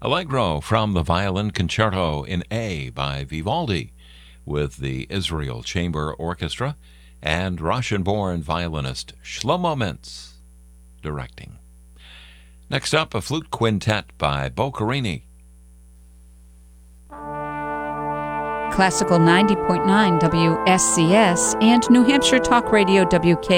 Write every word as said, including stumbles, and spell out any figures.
Allegro from the Violin Concerto in A by Vivaldi with the Israel Chamber Orchestra and Russian-born violinist Shlomo Mintz directing. Next up, a flute quintet by Boccherini. Classical ninety point nine W S C S and New Hampshire Talk Radio W K